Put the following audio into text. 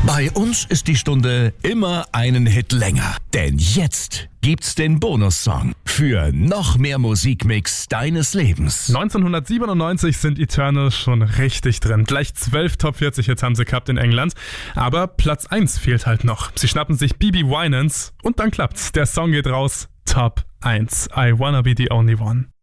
Bei uns ist die Stunde immer einen Hit länger. Denn jetzt gibt's den Bonussong für noch mehr Musikmix deines Lebens. 1997 sind Eternal schon richtig drin. Gleich 12 Top 40 Hits haben sie gehabt in England. Aber Platz 1 fehlt halt noch. Sie schnappen sich Bibi Winans und dann klappt's. Der Song geht raus. Top 1. I Wanna Be the Only One.